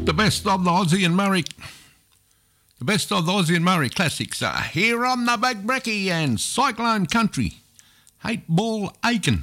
The best of the Aussie and Murray. The best of the Aussie and Murray classics are here on the Big Brekkie and Cyclone Country. 8 Ball Aiken,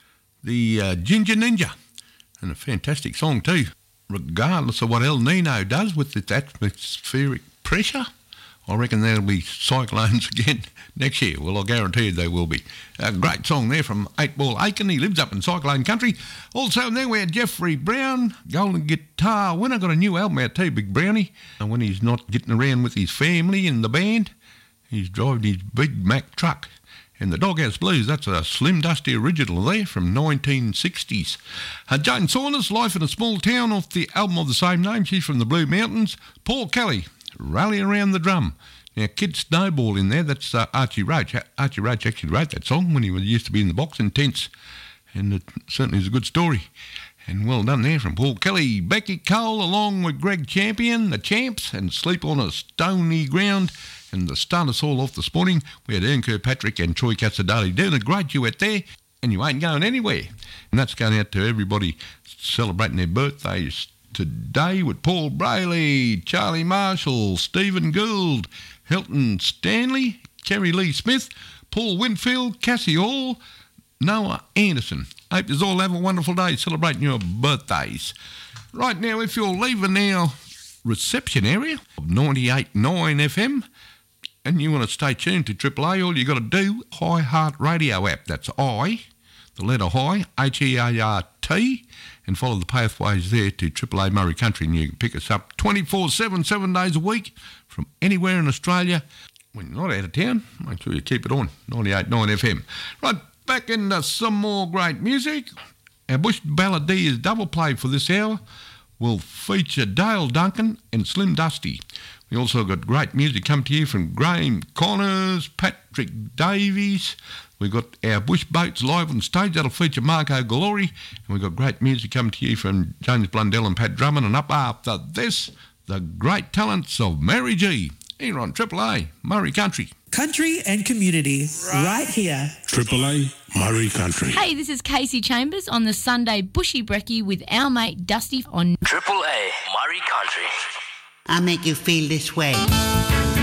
the Ginger Ninja, and a fantastic song too, regardless of what El Nino does with its atmospheric pressure. I reckon there'll be cyclones again next year. Well, I guarantee you they will be. A great song there from 8 Ball Aiken. He lives up in Cyclone Country. Also in there we had Jeffrey Brown, Golden Guitar winner, got a new album out too, Big Brownie. And when he's not getting around with his family and the band, he's driving his big Mack truck. And the Doghouse Blues, that's a Slim Dusty original there from 1960s. Jane Saunders, Life in a Small Town, off the album of the same name. She's from the Blue Mountains. Paul Kelly, Rally Around the Drum. Now, Kid Snowball in there, that's Archie Roach. Archie Roach actually wrote that song when he used to be in the boxing tents, and it certainly is a good story. And well done there from Paul Kelly. Becky Cole, along with Greg Champion, the Champs, and Sleep on a Stony Ground. And to start us all off this morning, we had Ian Kirkpatrick and Troy Casadali doing a great duet there, and you ain't going anywhere. And that's going out to everybody celebrating their birthdays today, with Paul Brayley, Charlie Marshall, Stephen Gould, Hilton Stanley, Kerry Lee Smith, Paul Winfield, Cassie Hall, Noah Anderson. Hope you all have a wonderful day celebrating your birthdays. Right now, if you're leaving our reception area of 98.9 FM and you want to stay tuned to Triple A, all you got to do, iHeart Radio app. That's I, the letter Hi, H-E-A-R-T, and follow the pathways there to Triple A Murray Country, and you can pick us up 24/7, 7 days a week from anywhere in Australia. When you're not out of town, make sure you keep it on 98.9 FM. Right, back into some more great music. Our Bush Balladeers double play for this hour will feature Dale Duncan and Slim Dusty. We also got great music come to you from Graham Connors, Patrick Davies. We've got our Bush Boats live on stage. That'll feature Marco Glory. And we've got great music coming to you from James Blundell and Pat Drummond. And up after this, the great talents of Mary G. Here on Triple A, Murray Country. Country and community, right here. Triple A, Murray Country. Hey, this is Casey Chambers on the Sunday Bushy Brekkie with our mate Dusty on Triple A, Murray Country. I make you feel this way.